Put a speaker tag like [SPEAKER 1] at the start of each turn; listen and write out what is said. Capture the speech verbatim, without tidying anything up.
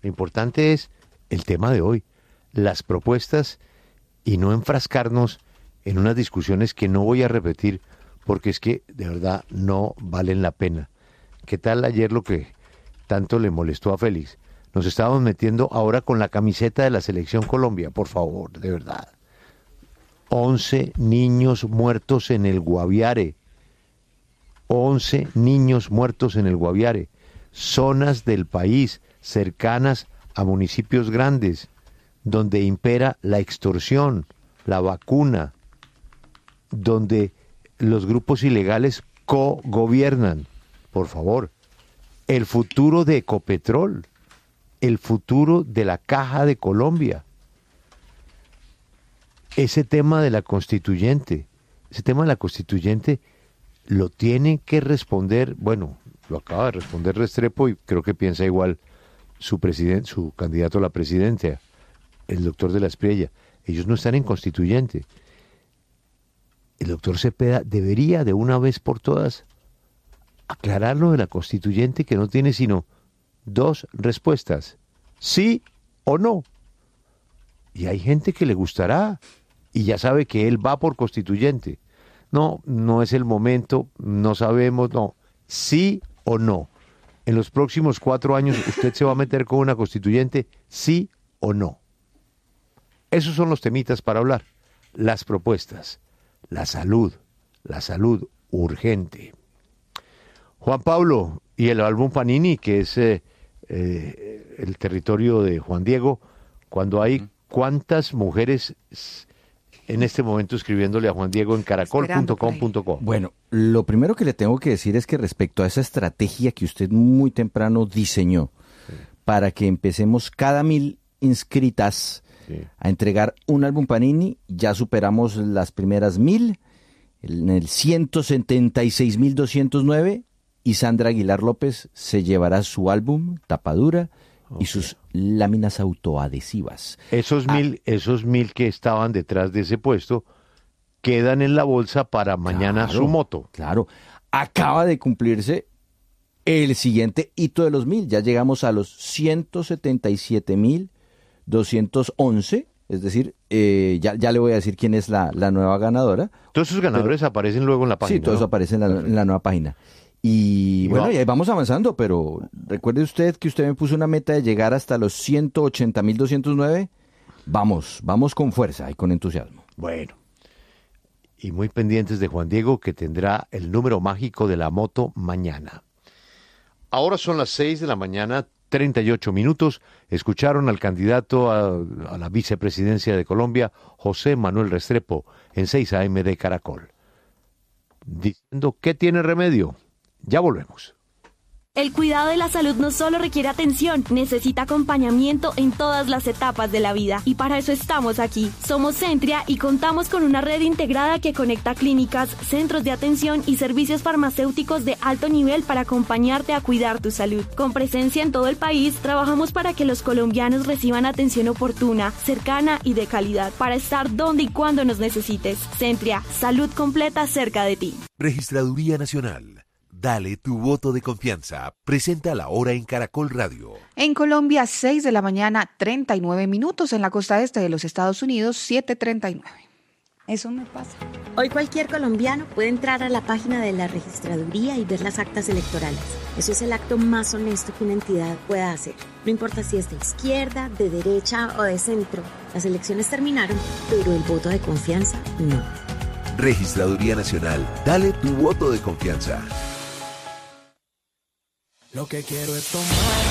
[SPEAKER 1] Lo importante es el tema de hoy, las propuestas y no enfrascarnos en unas discusiones que no voy a repetir porque es que de verdad no valen la pena. ¿Qué tal ayer lo que tanto le molestó a Félix? Nos estábamos metiendo ahora con la camiseta de la Selección Colombia, por favor, de verdad. once niños muertos en el Guaviare. once niños muertos en el Guaviare. Zonas del país cercanas a municipios grandes, donde impera la extorsión, la vacuna, donde los grupos ilegales co-gobiernan. Por favor, el futuro de Ecopetrol, el futuro de la Caja de Colombia, ese tema de la constituyente, ese tema de la constituyente lo tiene que responder, bueno, lo acaba de responder Restrepo y creo que piensa igual su presidente, su candidato a la presidencia, el doctor de la Espriella. Ellos no están en constituyente. El doctor Cepeda debería de una vez por todas aclarar lo de la constituyente, que no tiene sino dos respuestas, sí o no. Y hay gente que le gustará y ya sabe que él va por constituyente. No, no es el momento, no sabemos, no, sí o no. En los próximos cuatro años usted se va a meter con una constituyente, sí o no. Esos son los temitas para hablar. Las propuestas, la salud, la salud urgente. Juan Pablo y el álbum Panini, que es eh, eh, el territorio de Juan Diego, cuando hay cuántas mujeres en este momento escribiéndole a Juan Diego en caracol punto com punto co.
[SPEAKER 2] Bueno, lo primero que le tengo que decir es que respecto a esa estrategia que usted muy temprano diseñó, sí, para que empecemos cada mil inscritas, sí, a entregar un álbum Panini, ya superamos las primeras mil, en el ciento setenta y seis mil doscientos nueve, y Sandra Aguilar López se llevará su álbum, tapadura, okay, y sus láminas autoadhesivas.
[SPEAKER 1] Esos ah, mil, esos mil que estaban detrás de ese puesto quedan en la bolsa para mañana, claro, su moto.
[SPEAKER 2] Claro, acaba de cumplirse el siguiente hito de los mil. Ya llegamos a los ciento setenta y siete mil doscientos once, es decir, eh, ya, ya le voy a decir quién es la, la nueva ganadora.
[SPEAKER 1] Todos esos ganadores pero, aparecen luego en la página.
[SPEAKER 2] Sí, todos, ¿no?, aparecen en la, en la nueva página. Y, y bueno, va. y ahí vamos avanzando, pero recuerde usted que usted me puso una meta de llegar hasta los ciento ochenta mil doscientos nueve. Vamos, vamos con fuerza y con entusiasmo.
[SPEAKER 1] Bueno, y muy pendientes de Juan Diego, que tendrá el número mágico de la moto mañana. Ahora son las seis de la mañana, treinta y ocho minutos. Escucharon al candidato a, a la vicepresidencia de Colombia, José Manuel Restrepo, en seis A M de Caracol, diciendo que tiene remedio. Ya volvemos.
[SPEAKER 3] El cuidado de la salud no solo requiere atención, necesita acompañamiento en todas las etapas de la vida. Y para eso estamos aquí. Somos Centria y contamos con una red integrada que conecta clínicas, centros de atención y servicios farmacéuticos de alto nivel para acompañarte a cuidar tu salud. Con presencia en todo el país, trabajamos para que los colombianos reciban atención oportuna, cercana y de calidad, para estar donde y cuando nos necesites. Centria, salud completa cerca de ti.
[SPEAKER 4] Registraduría Nacional. Dale tu voto de confianza. Presenta la hora en Caracol Radio.
[SPEAKER 5] En Colombia, seis de la mañana, treinta y nueve minutos. En la costa este de los Estados Unidos, siete treinta y nueve. Eso me pasa.
[SPEAKER 6] Hoy cualquier colombiano puede entrar a la página de la registraduría y ver las actas electorales. Eso es el acto más honesto que una entidad pueda hacer. No importa si es de izquierda, de derecha o de centro. Las elecciones terminaron, pero el voto de confianza no.
[SPEAKER 4] Registraduría Nacional. Dale tu voto de confianza.
[SPEAKER 7] Lo que quiero es tomar